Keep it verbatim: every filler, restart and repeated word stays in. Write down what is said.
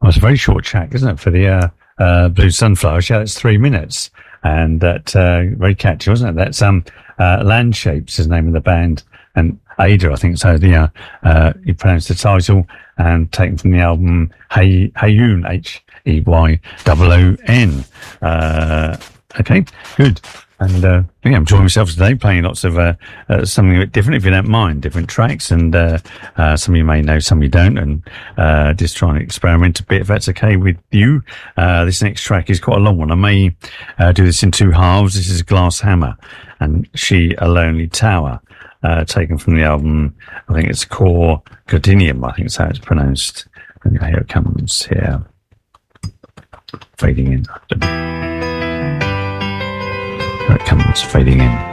it's a very short track, isn't it, for the uh, uh, Blue Sunflowers? Yeah, it's three minutes. And that, uh, very catchy, wasn't it? That's, um, uh, Landshapes is the name of the band. And Ada, I think so, the, uh, uh, you pronounce the title, and taken from the album Hey, Heyoon, H E Y O O N. Uh, okay, good. And, uh, yeah, I'm enjoying myself today, playing lots of, uh, uh, something a bit different, if you don't mind, different tracks. And, uh, uh, some of you may know, some of you don't. And, uh, just trying to experiment a bit, if that's okay with you. Uh, this next track is quite a long one. I may, uh, do this in two halves. This is Glass Hammer and She a Lonely Tower, uh, taken from the album, I think it's Core Gardinium, I think it's how it's pronounced. And here it comes here. Fading in. Here it comes, fading in.